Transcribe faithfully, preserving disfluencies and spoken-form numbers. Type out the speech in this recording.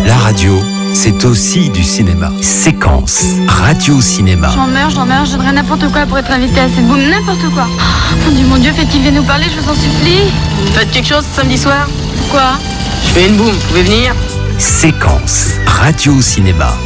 La radio, c'est aussi du cinéma. Séquence, radio-cinéma. J'en meurs, j'en meurs, je donnerais n'importe quoi pour être invité à cette boum, n'importe quoi. Oh, mon Dieu, mon Dieu, faites qu'il vienne nous parler, je vous en supplie. Faites quelque chose samedi soir? Quoi? Je fais une boum, vous pouvez venir? Séquence, radio-cinéma.